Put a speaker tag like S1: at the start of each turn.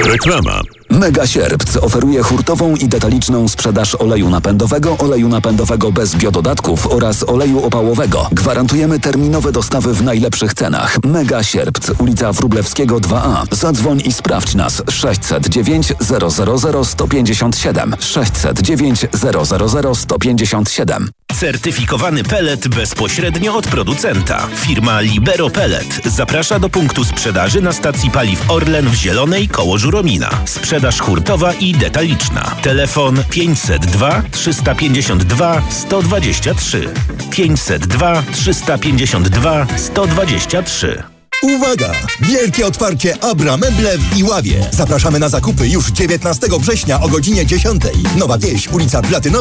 S1: Reklama.
S2: Mega Sierpc oferuje hurtową i detaliczną sprzedaż oleju napędowego bez biododatków oraz oleju opałowego. Gwarantujemy terminowe dostawy w najlepszych cenach. Mega Sierpc, ulica Wróblewskiego 2A. Zadzwoń i sprawdź nas. 609 000 157. 609 000 157.
S3: Certyfikowany pellet bezpośrednio od producenta. Firma Libero Pellet zaprasza do punktu sprzedaży na stacji paliw Orlen w Zielonej koło Żuromina. Sprzedaż hurtowa i detaliczna. Telefon 502 352 123. 502 352 123.
S4: Uwaga! Wielkie otwarcie Abra Meble w Iławie. Zapraszamy na zakupy już 19 września o godzinie 10. Nowa Wieś, ulica Platynowa.